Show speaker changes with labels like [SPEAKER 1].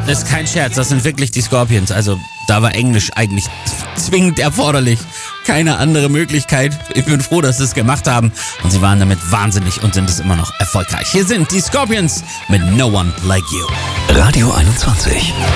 [SPEAKER 1] Das ist kein Scherz, das sind wirklich die Scorpions. Also da war Englisch eigentlich zwingend erforderlich. Keine andere Möglichkeit. Ich bin froh, dass sie es gemacht haben. Und sie waren damit wahnsinnig und sind es immer noch erfolgreich. Hier sind die Scorpions mit No One Like You.
[SPEAKER 2] Radio 21.